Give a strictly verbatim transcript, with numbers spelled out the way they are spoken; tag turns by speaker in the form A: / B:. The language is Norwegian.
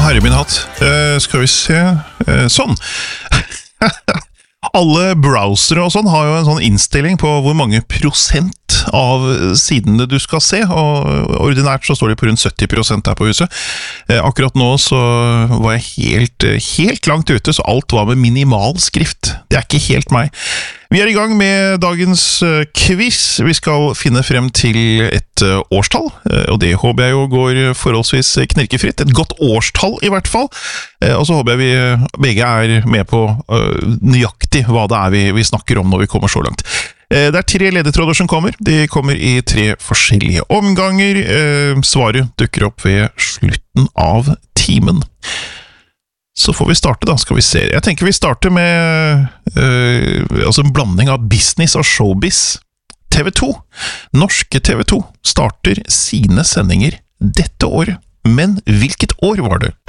A: herre min hatt. Uh, skal vi se. Uh, sånn. Alle browsere og sånn har jo en sånn innstilling på hvor mange prosent av sidene du skal se, og ordinært så står det på rundt sytti prosent her på huset. Eh, akkurat nå så var jeg helt, helt langt ute, så alt var med minimal skrift. Det er ikke helt meg. Vi er i gang med dagens quiz. Vi skal finne frem til et årstall, og det håper jeg jo går forholdsvis knirkefritt. Et godt årstall i hvert fall. Og så håper jeg vi begge er med på nøyaktig hva det er vi, vi snakker om når vi kommer så langt. Det er tre ledetråder som kommer. De kommer i tre forskjellige omganger. Svaret dukker opp ved slutten av timen. Så får vi starte da, skal vi se. Jeg tenker vi starter med øh, altså en blanding av business og showbiz. T V to, norske T V to, starter sine sendinger dette året. Men hvilket år var det?